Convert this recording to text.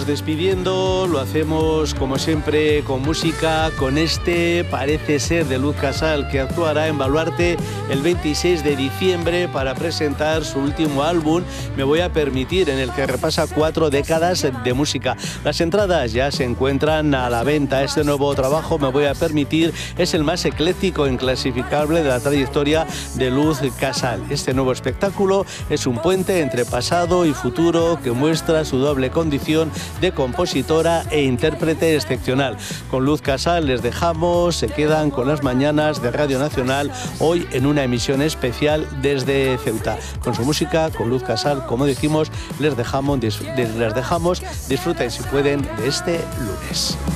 vamos despidiendo, lo hacemos como siempre con música, con parece ser de Luz Casal, que actuará en Baluarte el 26 de diciembre para presentar su último álbum, Me voy a permitir, en el que repasa 4 décadas de música. Las entradas ya se encuentran a la venta. Este nuevo trabajo, Me voy a permitir, es el más ecléctico e inclasificable de la trayectoria de Luz Casal. Este nuevo espectáculo es un puente entre pasado y futuro que muestra su doble condición de compositora e intérprete excepcional. Con Luz Casal les dejamos, se quedan con las mañanas de Radio Nacional, hoy en una emisión especial desde Ceuta. Con su música, con Luz Casal, como dijimos, les dejamos, disfruten si pueden de este lunes.